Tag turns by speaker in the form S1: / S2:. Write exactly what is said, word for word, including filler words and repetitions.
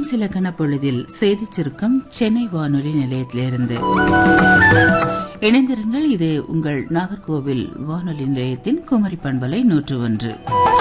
S1: இன்னும் சில கணப்பொழுதில் செய்திச் சுருக்கம் சென்னை வானொலி நிலையத்திலிருந்து இணைந்திருங்கள். இது உங்கள் நாகர்கோவில் வானொலி நிலையத்தின் குமரி பண்பலை நூற்று ஒன்று.